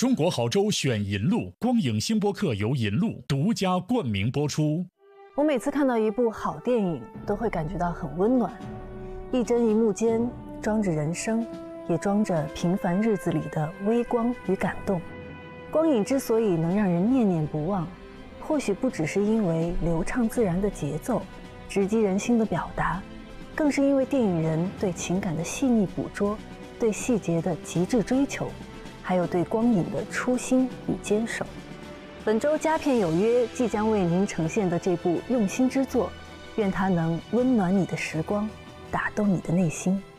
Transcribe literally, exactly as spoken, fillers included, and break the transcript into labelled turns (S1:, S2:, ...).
S1: 中国好州选银路，光影星播客由银路独家冠名播出。
S2: 我每次看到一部好电影，都会感觉到很温暖。一帧一幕间，装着人生，也装着平凡日子里的微光与感动。光影之所以能让人念念不忘，或许不只是因为流畅自然的节奏、直击人心的表达，更是因为电影人对情感的细腻捕捉，对细节的极致追求，还有对光影的初心与坚守。本周佳片有约即将为您呈现的这部用心之作，愿它能温暖你的时光，打动你的内心。